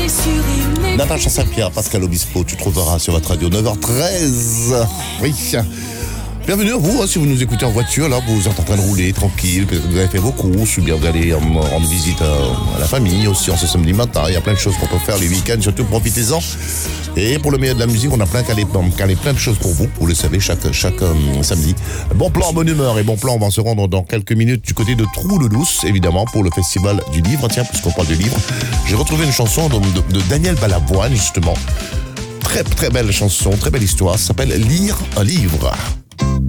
Natacha Saint-Pierre, Pascal Obispo, tu trouveras sur votre radio 9h13. Oui. Bienvenue à vous, si vous nous écoutez en voiture, là, vous êtes en train de rouler tranquille, vous avez fait vos courses, ou bien vous allez rendre visite à la famille aussi en ce samedi matin. Il y a plein de choses qu'on peut faire les week-ends, surtout profitez-en. Et pour le meilleur de la musique, on a plein de choses pour vous, vous le savez, chaque samedi. Bon plan, bonne humeur et bon plan, on va se rendre dans quelques minutes du côté de Trou-le-Douce, évidemment, pour le festival du livre. Tiens, puisqu'on parle de livre, j'ai retrouvé une chanson de Daniel Balavoine, justement. Très très belle chanson, très belle histoire, ça s'appelle Lire un livre.